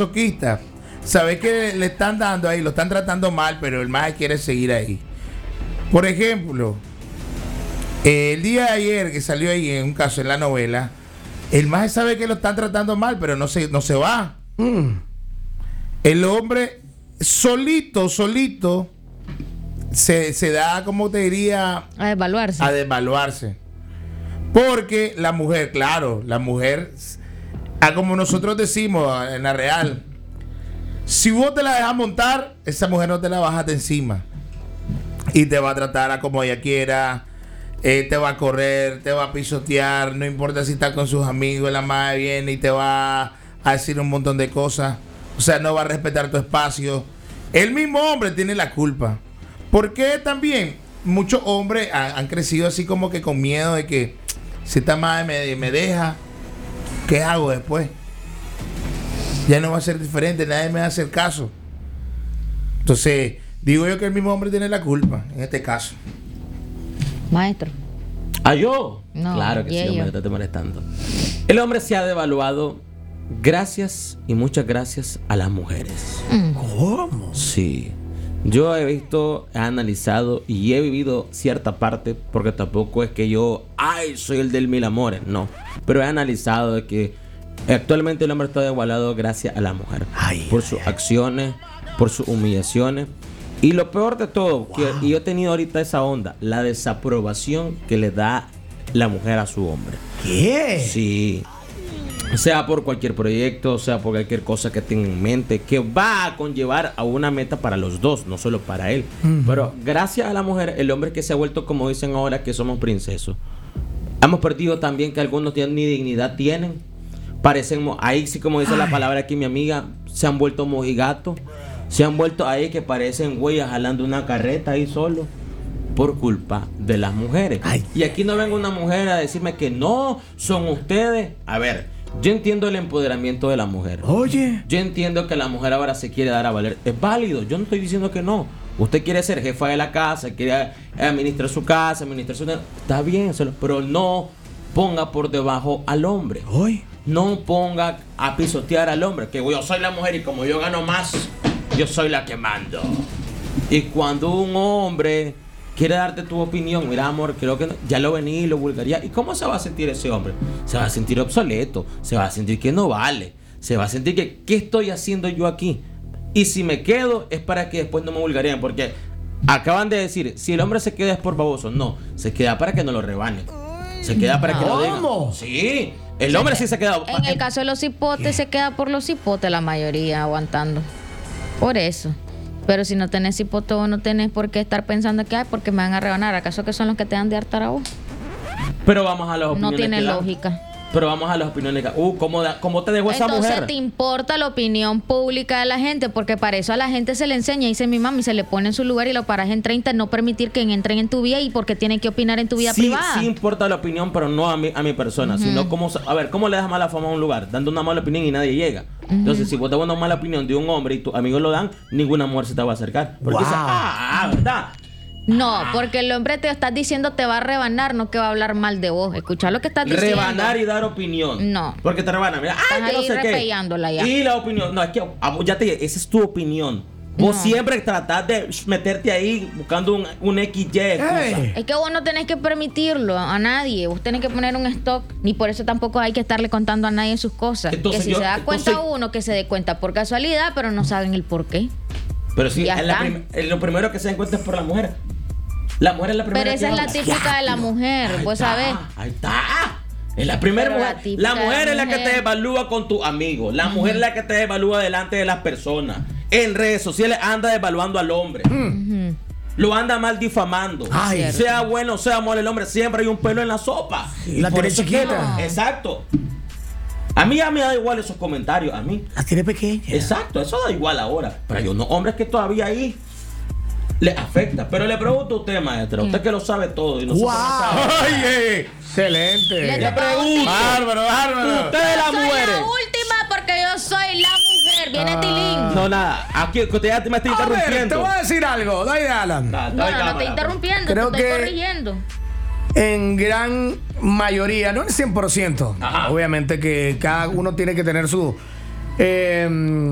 masoquista. Sabes que le están dando ahí, lo están tratando mal, pero el maje quiere seguir ahí. Por ejemplo, el día de ayer que salió ahí en un caso en la novela, el maje sabe que lo están tratando mal, pero no se va. El hombre solito se da, como te diría, A desvaluarse. a desvaluarse. Porque la mujer, claro, como nosotros decimos en la real, si vos te la dejas montar, esa mujer no te la baja de encima. Y te va a tratar a como ella quiera, te va a correr, te va a pisotear, no importa si está con sus amigos, la madre viene y te va a decir un montón de cosas. O sea, no va a respetar tu espacio. El mismo hombre tiene la culpa. Porque también muchos hombres han crecido así como que con miedo de que si esta madre me deja, ¿qué hago después? Ya no va a ser diferente, nadie me va a hacer caso. Entonces, digo yo que el mismo hombre tiene la culpa en este caso. Maestro. ¿Ah, yo? No, claro que y sí, ellos. hombre, te estoy molestando. El hombre se ha devaluado gracias y muchas gracias a las mujeres. ¿Cómo? Sí. Yo he visto, he analizado y he vivido cierta parte, porque tampoco es que yo, soy el del mil amores, no. Pero he analizado de que actualmente el hombre está devaluado gracias a la mujer. Por sus acciones, por sus humillaciones. Y lo peor de todo, y yo he tenido ahorita esa onda, la desaprobación que le da la mujer a su hombre. ¿Qué? Sí. Sea por cualquier proyecto, sea por cualquier cosa que tenga en mente, que va a conllevar a una meta para los dos, no solo para él. Pero gracias a la mujer, el hombre que se ha vuelto, como dicen ahora, que somos princesos. Hemos perdido también que algunos ni dignidad tienen. Parecen, ahí sí, como dice la palabra aquí mi amiga, se han vuelto mojigatos. Se han vuelto ahí que parecen güeyes jalando una carreta ahí solo. Por culpa de las mujeres. Y aquí no venga una mujer a decirme que no, son ustedes. A ver, yo entiendo el empoderamiento de la mujer. Oye. Yo entiendo que la mujer ahora se quiere dar a valer. Es válido, yo no estoy diciendo que no. Usted quiere ser jefa de la casa, quiere administrar su casa, administrar su... Está bien, pero no ponga por debajo al hombre. Oye. No ponga a pisotear al hombre. Que yo soy la mujer y como yo gano más, yo soy la que mando. Y cuando un hombre quiere darte tu opinión, mira amor, creo que no, ya lo vení, lo vulgaría. ¿Y cómo se va a sentir ese hombre? Se va a sentir obsoleto, se va a sentir que no vale, se va a sentir que ¿qué estoy haciendo yo aquí? Y si me quedo es para que después no me vulgarían, porque acaban de decir, si el hombre se queda es por baboso. No, se queda para que no lo rebanen. Se queda para que lo digan. ¿Cómo? Sí, el hombre sí se queda. En el caso de los hipotes, se queda por los hipotes la mayoría aguantando. Por eso. Pero si no tenés hipote, vos no tenés por qué estar pensando que porque me van a rebanar. ¿Acaso que son los que te dan de hartar a vos? Pero vamos a las opiniones. No tiene que dan. lógica. Pero vamos a las opiniones. ¿Cómo te dejó esa mujer? Entonces te importa la opinión pública de la gente, porque para eso a la gente se le enseña, dice mi mami, se le pone en su lugar y lo paras en 30, no permitir que entren en tu vida y porque tienen que opinar en tu vida privada. Sí importa la opinión, pero no a mi persona, sino cómo le das mala fama a un lugar, dando una mala opinión y nadie llega. Entonces, si vos das una mala opinión de un hombre y tus amigos lo dan, ninguna mujer se te va a acercar. Porque dice, ¿verdad? No, porque el hombre te está diciendo te va a rebanar, no que va a hablar mal de vos. Escuchá lo que estás diciendo. Rebanar y dar opinión. No. Porque te rebanan. Mira, Estás que no ahí sé qué. repellándola ya. Y la opinión. No, es que ya te dije, esa es tu opinión. Vos siempre tratás de meterte ahí buscando un XY. Es que vos no tenés que permitirlo a nadie. Vos tenés que poner un stop. Ni por eso tampoco hay que estarle contando a nadie sus cosas. Entonces, que si se da cuenta uno, que se dé cuenta por casualidad, pero no saben el por qué. Pero sí, Ya está. lo primero que se den cuenta es por la mujer. La mujer es la primera. Pero esa que es la habla. típica de la mujer, vos sabés. Ahí está. Es la primera Pero mujer. la típica La mujer de es la que mujer. te evalúa con tus amigos. La mujer es la que te evalúa delante de las personas. En redes sociales anda evaluando al hombre. Lo anda mal difamando. Ay. Sea bueno, sea malo el hombre, siempre hay un pelo en la sopa. La Por tiene eso chiquita. que exacto. A mí ya me da igual esos comentarios. A mí. La tiene pequeña. Exacto, eso da igual ahora. Pero hay unos hombres que todavía ahí le afecta. Pero le pregunto a usted, maestra, usted que lo sabe todo y nosotros no sabemos. Oye, excelente. Le pregunto. Bárbaro. Ustedes las Soy mujeres. la última porque yo soy la mujer. Viene Tilín. No, nada. Aquí usted ya me está A ver, te interrumpiendo. voy a decir algo. Dale, Alan. No te interrumpiendo, Creo te estoy que- corrigiendo. En gran mayoría, no en 100%. Ajá. Obviamente que cada uno tiene que tener su